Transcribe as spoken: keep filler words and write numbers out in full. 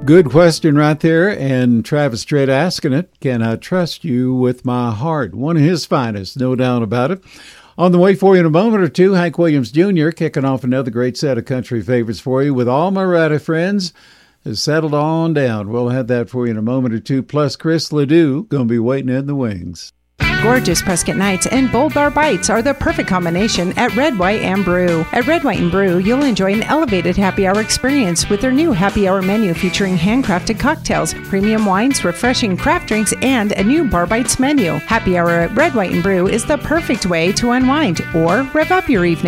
Good question right there, and Travis Tritt asking it. Can I trust you with my heart? One of his finest, no doubt about it. On the way for you in a moment or two, Hank Williams Junior kicking off another great set of country favorites for you with All My Rowdy Friends has settled on down. We'll have that for you in a moment or two. Plus, Chris Ledoux going to be waiting in the wings. Gorgeous Prescott Nights and Bold Bar Bites are the perfect combination at Red, White, and Brew. At Red, White, and Brew, you'll enjoy an elevated happy hour experience with their new happy hour menu featuring handcrafted cocktails, premium wines, refreshing craft drinks, and a new Bar Bites menu. Happy hour at Red, White, and Brew is the perfect way to unwind or rev up your evening.